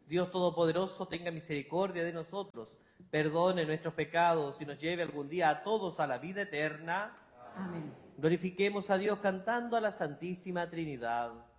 Dios Todopoderoso tenga misericordia de nosotros, perdone nuestros pecados y nos lleve algún día a todos a la vida eterna. Amén. Glorifiquemos a Dios cantando a la Santísima Trinidad.